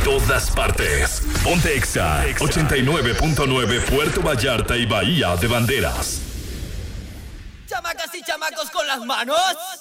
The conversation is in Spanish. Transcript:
todas partes. Ponte Exa 89.9 Puerto Vallarta y Bahía de Banderas. Chamacas y chamacos con las manos